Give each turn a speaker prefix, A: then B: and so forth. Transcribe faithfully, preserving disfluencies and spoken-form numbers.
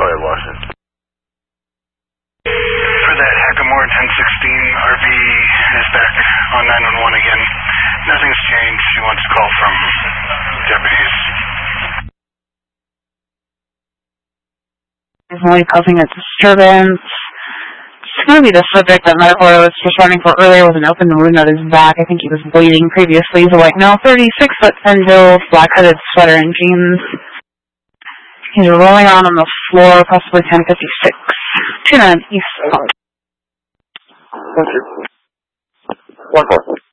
A: Go ahead, Washington.
B: For that Hackamore ten sixteen, R V is back on nine one one again. Nothing's changed. She wants a call from deputies.
C: Is only causing a disturbance. It's going to be the subject that medical was responding for earlier with an open wound on his back. I think he was bleeding previously. He's a white male, thirty-six foot ten build, black-hooded sweater and jeans. He's rolling around on the floor, possibly ten fifty-six. two nine East.
A: One four.